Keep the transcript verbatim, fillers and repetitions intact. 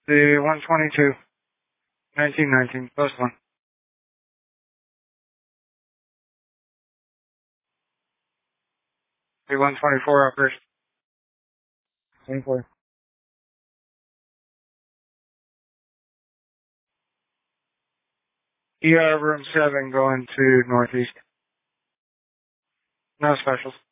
The one twenty-two, nineteen nineteen, post one. The one twenty-four up first. twenty-four. E R room seven going to northeast. No specials.